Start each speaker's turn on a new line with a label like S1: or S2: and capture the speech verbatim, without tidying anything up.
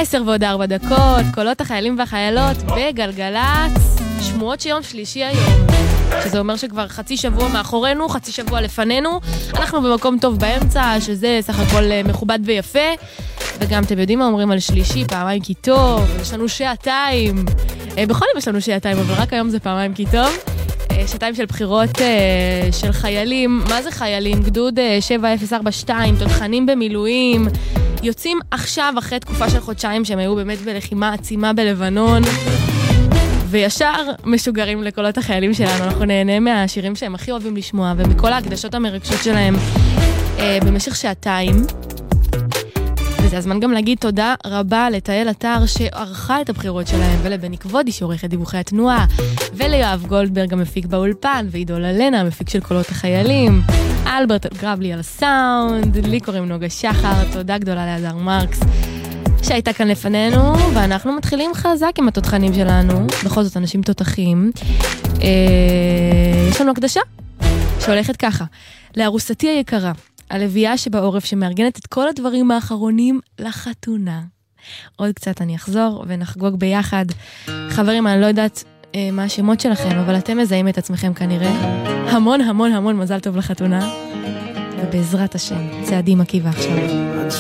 S1: עשר ועוד ארבע דקות, קולות החיילים והחיילות בגלגלץ, שמועות שיום שלישי היום, שזה אומר שכבר חצי שבוע מאחורינו, חצי שבוע לפנינו, אנחנו במקום טוב באמצע, שזה סך הכל מכובד ויפה, וגם אתם יודעים מה אומרים על שלישי, פעמיים כי טוב, יש לנו שעתיים, בכל יום יש לנו שעתיים, אבל רק היום זה פעמיים כי טוב, שעתיים של בחירות של חיילים, מה זה חיילים? גדוד שבע אפס ארבע שתיים, תותחנים במילואים, יוצאים עכשיו אחרי תקופה של חודשיים שהם היו באמת בלחימה עצימה בלבנון, וישר משוגרים לקולות החיילים שלנו. אנחנו נהנה מהשירים שהם הכי אוהבים לשמוע, ומכל ההקדשות המרגשות שלהם אה, במשך שעתיים. וזה הזמן גם להגיד תודה רבה לתהל אתר שערכה את הבחירות שלהם, ולבני כבודי שעורך את דיווחי התנועה, וליואב גולדברג המפיק באולפן, ועידו ללנה המפיק של קולות החיילים, אלברט גרבלי על הסאונד, לי קוראים נוגה שחר, תודה גדולה להדר מרקס שהייתה כאן לפנינו, ואנחנו מתחילים חזק עם התותחנים שלנו, בכל זאת אנשים תותחים. אה, יש לנו הקדשה שהולכת ככה, לארוסתי היקרה, הלוויה שבעורף שמארגנת את כל הדברים האחרונים לחתונה. עוד קצת אני אחזור ונחגוג ביחד. חברים, אני לא יודעת אה, מה השמות שלכם, אבל אתם מזהים את עצמכם כנראה. המון המון המון מזל טוב לחתונה, ובעזרת השם, צעדים עקיבא עכשיו.
S2: עד